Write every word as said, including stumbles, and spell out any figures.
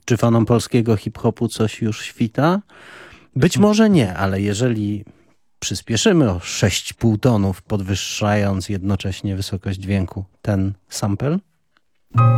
Czy fanom polskiego hip-hopu coś już świta? Być może nie, ale jeżeli przyspieszymy o sześć i pół tonów, podwyższając jednocześnie wysokość dźwięku, ten sample